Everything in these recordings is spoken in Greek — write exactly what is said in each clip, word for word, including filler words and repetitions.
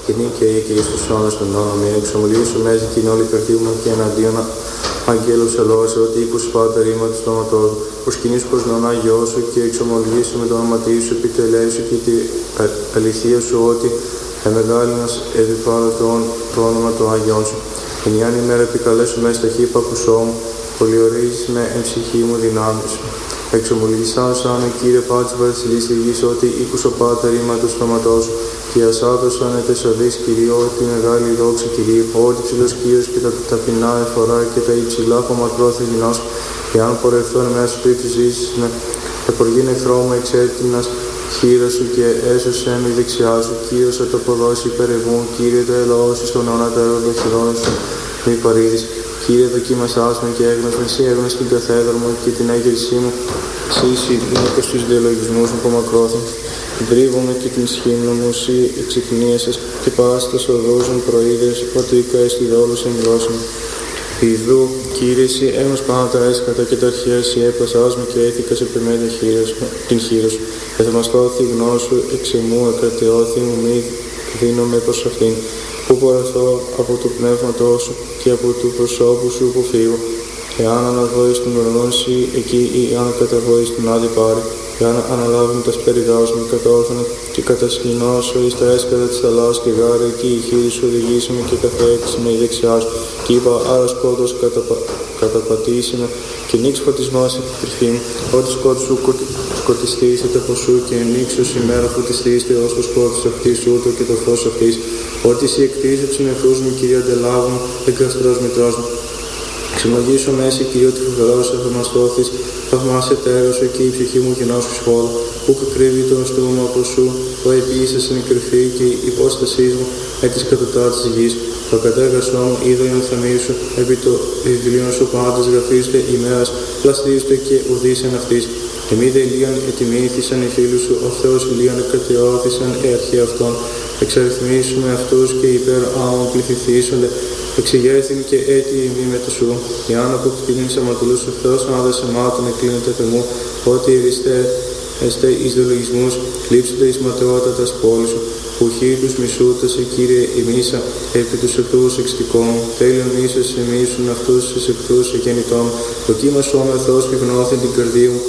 και νίκαιοι και εις τους αιώνας των αιώνων. Μην εξομολογήσω μέσα την όλη καρδίου μου και εναντίον αγγέλου σελώσε, ότι οίκους πάτα ρήμα του στόματός μου, προσκυνείς προς τον Άγιό σου και εξομολογήσω με το όνομα σου, επί το ελέησου και την αληθεία σου, ότι εμεγάλυνας επιπάρω το όνομα του Άγιον σου. Εν ιάν ημέρα επικαλέσου μέσα στα χείπα ακουσό μου, πολιορίζεις με εν ψυχή μου δυνάμεις σου. Εξομολογησάσαν, Κύριε Πάτη Βασιλής τη γης, ότι οίκουσο πάτα ρήμα του στόματός σου, και ασάδωσαν ετεσοδείς Κυρίω, τη μεγάλη δόξα Κυρίω, ότι ψηλός Κύριος και τα ταπεινά εφορά και τα υψηλά από μακρό θεγινός, και αν πορευθούν μέσα του της ζήσης με, εποργήν εχθρό μου εξέτεινας χείρα σου και έσωσε με δεξιά σου, Κύριος θα το αποδώσει υπέρ εμού, Κύριε το ελαιώσεις στον ονατέρο των χειρών σου, μη παρήδεις. Κύριε, δοκίμασάς με και έγνωσαι, εσύ έγνωσες την καθέδρα μου και την έγκρισή μου, εσύ συνήκω στους διαλογισμούς μου απομακρώθη. Δρίβομαι και την σχήμνο μου, εσύ εξυκνίασες και πάστας οδούς μου προείδες, ότι οίκα εις τη δόλος εν γλώσσον. Ιδού, Κύριε, εσύ έγνος πάνω τα έσκατα και τα αρχαία, εσύ έπλασάς με και έθηκας επί με την χείρα σου. Εθεμαστώθη γνώσου εξ εμού, εκρατεώθη μου, μη δίνομαι προς αυτήν. Που πορευθώ από το πνεύματό σου και από του προσώπου σου που φύγω. Εάν αναβώ εις τον ουρανόν εσύ εκεί, ή αν καταβώ εις τον άδει πάρει, εάν αναλάβουν τα σπεριδάς μου κατόρθωνα και κατασκηνώσω εις τα έσκατα της θαλάσσης και γάρη, εκεί η χείλη σου οδηγήσαμε και καθέξαμε με η δεξιά σου. Και είπα, άρα σκότος καταπα... καταπατήσιμε και νίξ φωτισμός επί τρυφή μου, ότι σκότος σου σκοτιστήσετε από σου και νίξος ημέρα φωτιστήστε ως το σκότος αυτής ούτω και το φως αυτής. Ότι εσύ εκτίσεις τους νεκρούς μου, Κύριε, αντελάβουν, εγκαστρός μητρός μου. Ξεμαγίσω μέση, Κύριε, ότι φοβερός εφημαστώθης, θαυμάσαι τέρος σου και η ψυχή μου γεννάσου σχόλου, που κρύβει τον στόμα από σου, ο επίσης είναι η κρυφή και η υπόστασή μου εκ της κατωτάτης της γης. Το κατέγασό μου είδα η ενθαμή σου, επί το βιβλίο σου πάντες γραφείστε ημέρας, πλαστείστε και ουδήσεν αυτής. Εμεί δε Ηλίαν ετιμήθησαν οι φίλοι σου, ο Θεός Ηλίαν εκρατεώθησαν οι αρχαίοι αυτών. Εξαριθμίσουμε αυτούς και υπέρ άων πληθυθήσονται, εξηγέθην και έτη ημί με το σου. Εάν αποκτήνεις αματουλούς ο Θεός, άδες εμάτων εκλίνεται θεμού, ότι εριστέ εστε εις διολογισμούς, λείψετε εις ματαιότατας πόλης σου, που χείρ τους μισούτασε, Κύριε, ημίσα, επί τους επτούς εξτικών, τέλειον μίσος εμίσουν αυτούς εις επτούς εγεννητών, δοκίμασό με Θεός και γνώθη την καρδία μου,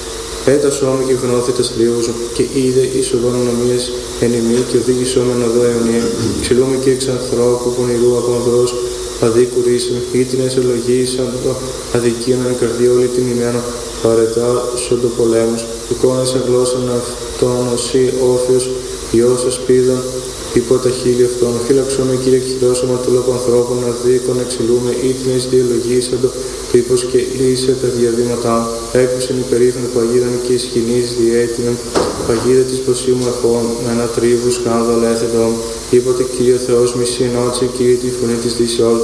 πέτασό με και γνώθη τα στρίου σου, και είδε εις οδόν ανομίας εν ημί, και οδήγησό με να δω αιωνία. Ξυλούμε και εξ ανθρώπου πονηρού από ανδρός, αδίκου ρίσιμη, ή την εσελογήσαν το αδικίαν εν καρδία όλη την ημέρα, παρετά σον το πολέμους, εικόνες γλώσσαν αυτόν οσί όφιος, Υιός ασπίδων, υπό τα χείλη αυτών. Φύλαξό με, Κύριε, και δώσαμε του από ανθρώπων αδίκων, εξυλούμε, ή την διαλογήσαντο, τύπος και λύσε τα διαδήματά. Έκουσεν η περήφανη παγίδα και ισχυνής διέτειναν, παγίδα της προσήμου εχών, με ένα τρίβου σκάνδαλα έθετον. Είπατε, Κύριε Θεός, μισή ενότησε, Κύριε, τη φωνή της Δυσιόλ.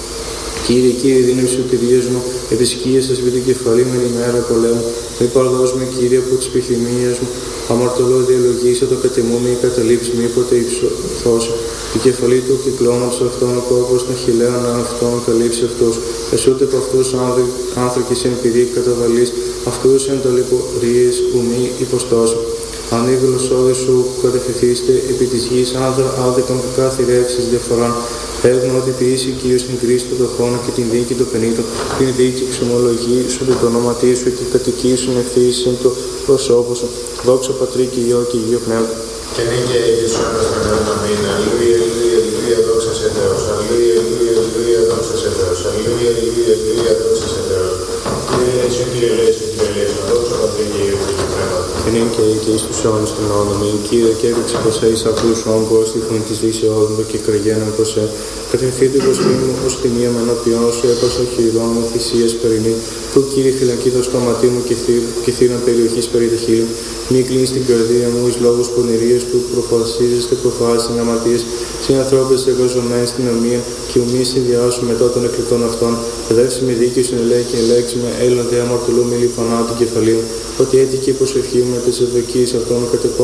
Κύριε, Κύριε, δύναμη σου κυρίες μου, επισκίες σας με την κεφαλή με ημέρα πολέμου. Μη παραδώσουμε, Κύριε, από τις επιθυμίες μου. Αμαρτωλό διαλογήσε το κατεμού μη καταλήψει, μη ποτέ υψωθώσει. Η κεφαλή του κυκλώματος αυτών, ο κόπος των χιλέων αυτών καλύψει αυτούς. Εσούτε από αυτούς άνθρωποι εν πηδή καταβαλείς, αυτούς εν ταλαιπωρίες ουμή υποστώσου. Αν η γλωσσόδη σου κατευθυνθείστε επί της γης, άνδρα άδικον κάθε ρεύσης διαφορών. Έχουν ότι ποιήσει Κύριος την κρίση του τοχώνα και την δίκη των πενήτων, την δίκη εξομολογήσουν το όνομα σου και κατοικήσουν ευθύσιν το προσώπο σου. Δόξα Πατρί και Υιό και Υιό Πνεύμα. Και νίκαια η Ιησού ένας τον αιώνα μήνα. Αλληλούια, αλληλούια, αλληλούια, δόξα σε Θεός. Αλληλούια, αλληλούια, αλληλούια, δόξα σε Θεός. Αλληλούια, αλληλούια, αλληλούια, δόξα σε Θεός. Κύριε Λέησον, Κύριε Λέησον, Κύριε Λέησον, δόξα Πατρί και Υιό και Υιό Πνεύμα. Και νίκαια και εις τους αιώνας των αιώνων μήν. Κύριε, και έπαιξε πως εις ακούς όγκος, τη φωνή της δύσεώς μου και κραγέναν πως ε. Κατευθύντε προς μου ως τιμία με ενώπιόν σου, έπασα χειριδών μου θυσίας περινή. Του, Κύριε, φυλακή το στόματί μου και θύραν περιοχής περί τα χείλη μου. Μη κλείνεις την καρδία μου εις λόγους πονηρίας που προφασίζεστε προφάσεις εν αμαρτίες. Συνανθρώπες εργαζομένοι στην ομοία και ουμή συνδυάσου μετά των εκλεκτών αυτών. Παιδεύσει με δίκαιο στην ελέη και ελέξει με έλλον δε αμαρτωλού μη λιπανά την κεφαλή μου. Ότι έτυχε η προσευχή μου με τις ευδοκίες αυτών κατεπώ.